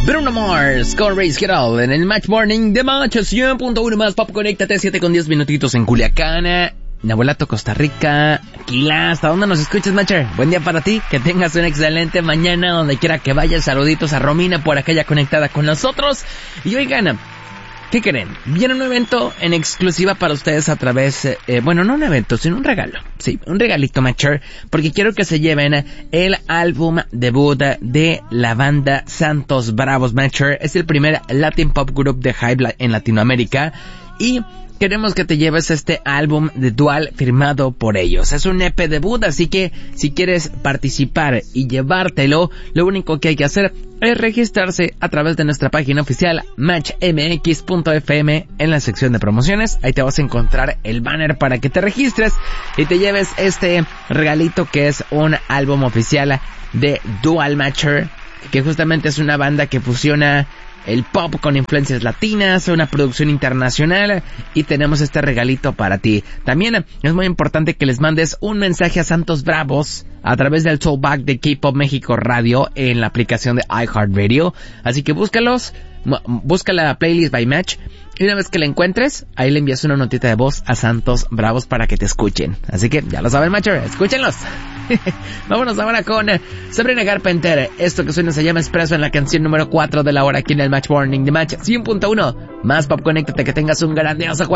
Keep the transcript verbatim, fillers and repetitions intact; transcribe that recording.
Bruno Mars con Race Girl en el Match Morning de Match cien punto uno más Pop. Conéctate, siete con diez minutitos en Culiacán, Nahuelato, Costa Rica, Aquila. ¿Hasta dónde nos escuchas, Matcher? Buen día para ti, que tengas una excelente mañana donde quiera que vayas. Saluditos a Romina por acá ya conectada con nosotros. Y oigan, ¿qué creen? Viene un evento en exclusiva para ustedes a través, eh, bueno, no un evento, sino un regalo. Sí, un regalito, Matcher, porque quiero que se lleven el álbum debut de la banda Santos Bravos, Matcher. Es el primer Latin Pop Group de Hype en Latinoamérica y queremos que te lleves este álbum de Dual firmado por ellos. Es un E P debut, así que si quieres participar y llevártelo, lo único que hay que hacer es registrarse a través de nuestra página oficial match m x punto f m en la sección de promociones. Ahí te vas a encontrar el banner para que te registres y te lleves este regalito que es un álbum oficial de Dual, Matcher, que justamente es una banda que fusiona el pop con influencias latinas, una producción internacional, y tenemos este regalito para ti. También es muy importante que les mandes un mensaje a Santos Bravos a través del Tollback de K-Pop México Radio en la aplicación de iHeartRadio. Así que búscalos, busca la playlist by Match, y una vez que la encuentres, ahí le envías una notita de voz a Santos Bravos para que te escuchen. Así que ya lo saben, Matcher, escúchenlos. Vámonos ahora con Sabrina Carpenter. Esto que suena se llama Expreso en la canción número cuatro de la hora aquí en el Match Morning de Match cien punto uno más Pop. Conéctate, que tengas un grandioso juego.